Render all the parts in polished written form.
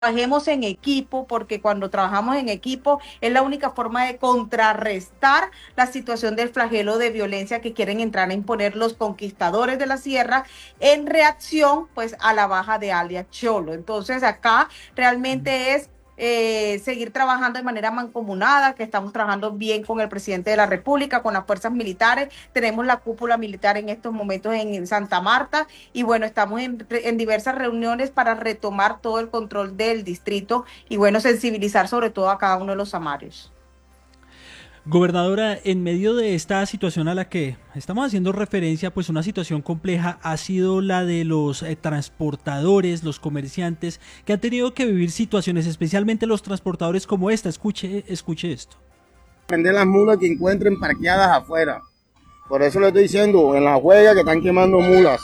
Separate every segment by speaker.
Speaker 1: trabajemos en equipo, porque cuando trabajamos en equipo es la única forma de contrarrestar la situación del flagelo de violencia que quieren entrar a imponer los conquistadores de la sierra en reacción pues a la baja de alias Cholo. Entonces acá realmente es seguir trabajando de manera mancomunada, que estamos trabajando bien con el presidente de la República, con las fuerzas militares, tenemos la cúpula militar en estos momentos en Santa Marta y bueno, estamos en diversas reuniones para retomar todo el control del distrito y bueno, sensibilizar sobre todo a cada uno de los samarios.
Speaker 2: Gobernadora, en medio de esta situación a la que estamos haciendo referencia, pues una situación compleja ha sido la de los transportadores, los comerciantes, que han tenido que vivir situaciones, especialmente los transportadores como esta. Escuche esto.
Speaker 3: Prender las mulas que encuentren parqueadas afuera. Por eso le estoy diciendo, en la huelga que están quemando mulas.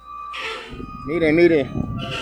Speaker 3: Mire.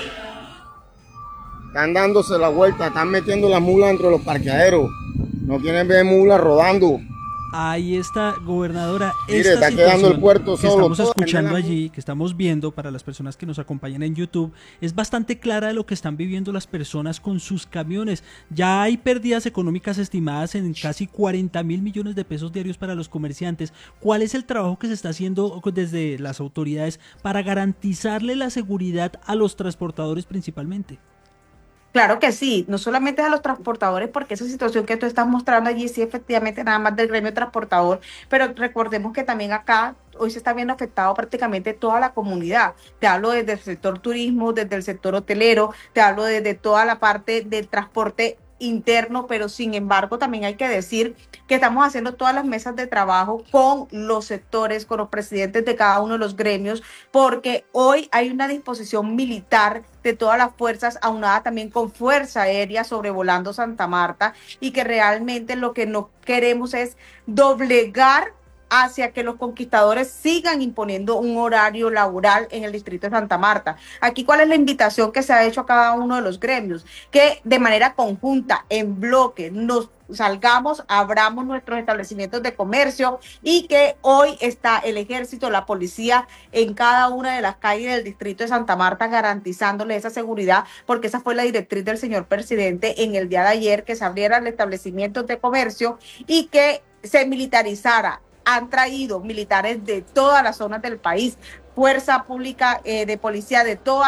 Speaker 3: Están dándose la vuelta, están metiendo las mulas entre los parqueaderos. No quieren ver mulas rodando.
Speaker 2: Ahí está, gobernadora.
Speaker 3: Mire, está quedando el puerto
Speaker 2: que
Speaker 3: solo.
Speaker 2: estamos escuchando allí, que estamos viendo para las personas que nos acompañan en YouTube, es bastante clara de lo que están viviendo las personas con sus camiones. Ya hay pérdidas económicas estimadas en casi 40.000 millones de pesos diarios para los comerciantes. ¿Cuál es el trabajo que se está haciendo desde las autoridades para garantizarle la seguridad a los transportadores principalmente?
Speaker 1: Claro que sí, no solamente a los transportadores, porque esa situación que tú estás mostrando allí, sí, efectivamente, nada más del gremio transportador, pero recordemos que también acá hoy se está viendo afectado prácticamente toda la comunidad. Te hablo desde el sector turismo, desde el sector hotelero, te hablo desde toda la parte del transporte interno, pero sin embargo también hay que decir que estamos haciendo todas las mesas de trabajo con los sectores, con los presidentes de cada uno de los gremios, porque hoy hay una disposición militar de todas las fuerzas, aunada también con fuerza aérea sobrevolando Santa Marta, y que realmente lo que no queremos es doblegar hacia que los conquistadores sigan imponiendo un horario laboral en el distrito de Santa Marta. Aquí, ¿cuál es la invitación que se ha hecho a cada uno de los gremios? Que de manera conjunta, en bloque, nos salgamos, abramos nuestros establecimientos de comercio y que hoy está el ejército, la policía en cada una de las calles del distrito de Santa Marta garantizándole esa seguridad, porque esa fue la directriz del señor presidente en el día de ayer, que se abrieran establecimientos de comercio y que se militarizara. Han traído militares de todas las zonas del país, fuerza pública de policía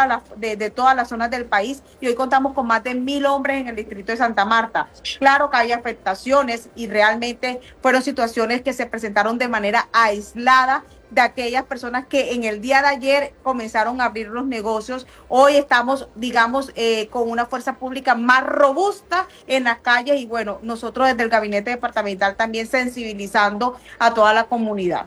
Speaker 1: de todas las zonas del país, y hoy contamos con más de 1.000 hombres en el distrito de Santa Marta. Claro que hay afectaciones y realmente fueron situaciones que se presentaron de manera aislada de aquellas personas que en el día de ayer comenzaron a abrir los negocios. Hoy estamos, digamos, con una fuerza pública más robusta en las calles y bueno, nosotros desde el gabinete departamental también sensibilizando a toda la comunidad.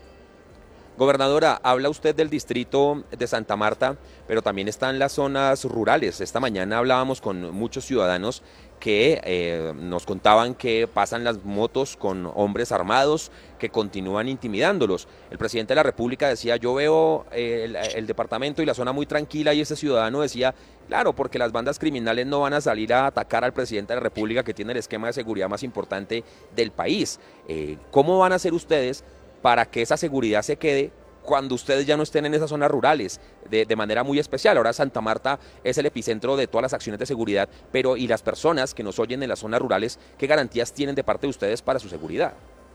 Speaker 4: Gobernadora, habla usted del distrito de Santa Marta, pero también están las zonas rurales. Esta mañana hablábamos con muchos ciudadanos que nos contaban que pasan las motos con hombres armados que continúan intimidándolos. El presidente de la República decía, yo veo el departamento y la zona muy tranquila, y ese ciudadano decía, claro, porque las bandas criminales no van a salir a atacar al presidente de la República, que tiene el esquema de seguridad más importante del país. ¿Cómo van a hacer ustedes para que esa seguridad se quede cuando ustedes ya no estén en esas zonas rurales de manera muy especial? Ahora Santa Marta es el epicentro de todas las acciones de seguridad, pero ¿y las personas que nos oyen en las zonas rurales, qué garantías tienen de parte de ustedes para su seguridad?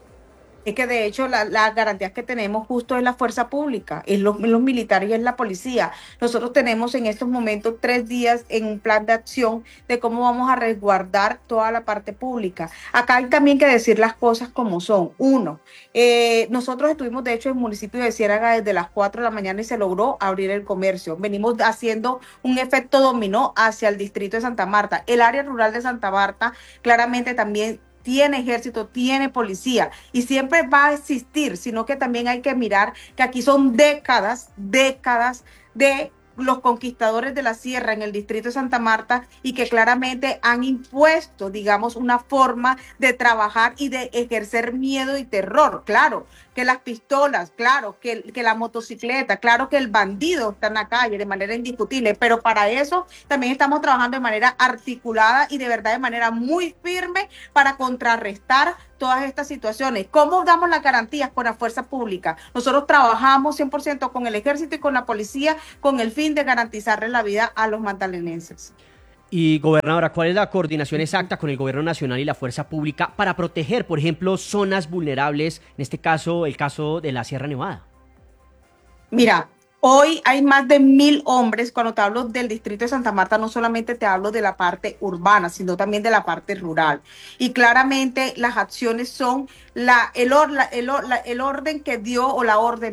Speaker 1: Es que de hecho las garantías que tenemos justo es la fuerza pública, es los militares y es la policía. Nosotros tenemos en estos momentos 3 días en un plan de acción de cómo vamos a resguardar toda la parte pública. Acá hay también que decir las cosas como son. Uno, nosotros estuvimos de hecho en el municipio de Ciénaga desde las 4 de la mañana y se logró abrir el comercio. Venimos haciendo un efecto dominó hacia el distrito de Santa Marta. El área rural de Santa Marta claramente también tiene ejército, tiene policía y siempre va a existir, sino que también hay que mirar que aquí son décadas de los conquistadores de la sierra en el distrito de Santa Marta y que claramente han impuesto, digamos, una forma de trabajar y de ejercer miedo y terror. Claro, que las pistolas, claro, que la motocicleta, claro que el bandido está en la calle de manera indiscutible, pero para eso también estamos trabajando de manera articulada y de verdad de manera muy firme para contrarrestar todas estas situaciones. ¿Cómo damos las garantías? Con la fuerza pública. Nosotros trabajamos 100% con el ejército y con la policía con el fin de garantizarle la vida a los magdalenenses.
Speaker 5: Y gobernadora, ¿cuál es la coordinación exacta con el gobierno nacional y la fuerza pública para proteger, por ejemplo, zonas vulnerables, en este caso, el caso de la Sierra Nevada?
Speaker 1: Mira, hoy hay más de 1.000 hombres. Cuando te hablo del distrito de Santa Marta, no solamente te hablo de la parte urbana, sino también de la parte rural. Y claramente las acciones son el orden que dio, o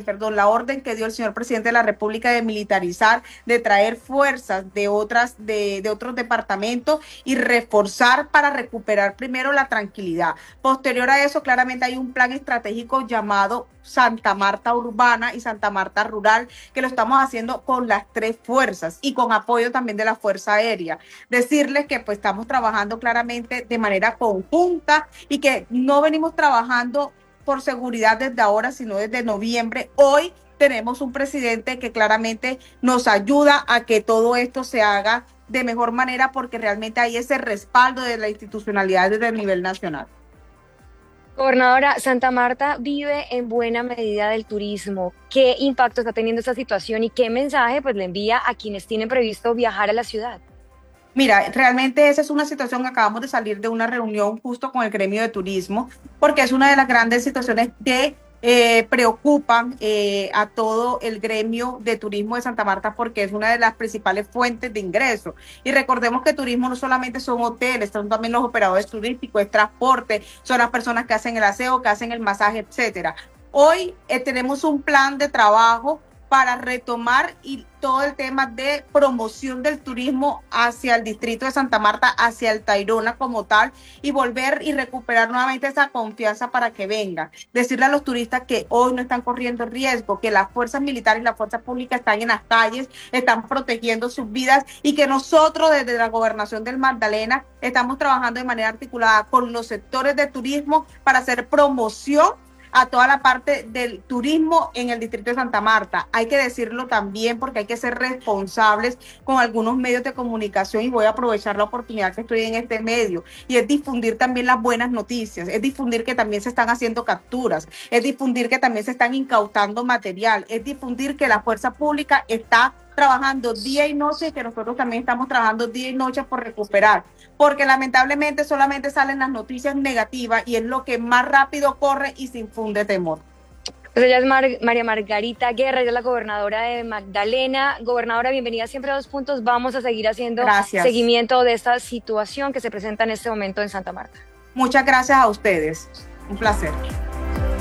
Speaker 1: la orden que dio el señor presidente de la República de militarizar, de traer fuerzas de otros departamentos y reforzar para recuperar primero la tranquilidad. Posterior a eso, claramente hay un plan estratégico llamado Santa Marta Urbana y Santa Marta Rural, que lo estamos haciendo con las 3 fuerzas y con apoyo también de la Fuerza Aérea. Decirles que pues estamos trabajando claramente de manera conjunta y que no venimos trabajando por seguridad desde ahora, sino desde noviembre. Hoy tenemos un presidente que claramente nos ayuda a que todo esto se haga de mejor manera, porque realmente hay ese respaldo de la institucionalidad desde el nivel nacional.
Speaker 6: Gobernadora, Santa Marta vive en buena medida del turismo. ¿Qué impacto está teniendo esta situación y qué mensaje pues le envía a quienes tienen previsto viajar a la ciudad?
Speaker 1: Mira, realmente esa es una situación que acabamos de salir de una reunión justo con el gremio de turismo, porque es una de las grandes situaciones que preocupan a todo el gremio de turismo de Santa Marta, porque es una de las principales fuentes de ingreso. Y recordemos que turismo no solamente son hoteles, son también los operadores turísticos, es transporte, son las personas que hacen el aseo, que hacen el masaje, etcétera. Hoy tenemos un plan de trabajo para retomar y todo el tema de promoción del turismo hacia el distrito de Santa Marta, hacia el Tayrona como tal, y volver y recuperar nuevamente esa confianza para que vengan. Decirle a los turistas que hoy no están corriendo riesgo, que las fuerzas militares y las fuerzas públicas están en las calles, están protegiendo sus vidas, y que nosotros desde la gobernación del Magdalena estamos trabajando de manera articulada con los sectores de turismo para hacer promoción a toda la parte del turismo en el distrito de Santa Marta. Hay que decirlo también, porque hay que ser responsables con algunos medios de comunicación, y voy a aprovechar la oportunidad que estoy en este medio, y es difundir también las buenas noticias, es difundir que también se están haciendo capturas, es difundir que también se están incautando material, es difundir que la fuerza pública está trabajando día y noche, y que nosotros también estamos trabajando día y noche por recuperar, porque lamentablemente solamente salen las noticias negativas y es lo que más rápido corre y se infunde temor.
Speaker 6: Pues ella es María Margarita Guerra, ella es la gobernadora de Magdalena. Gobernadora, bienvenida siempre a Dos Puntos. Vamos a seguir haciendo seguimiento de esta situación que se presenta en este momento en Santa Marta.
Speaker 1: Muchas gracias a ustedes. Un placer.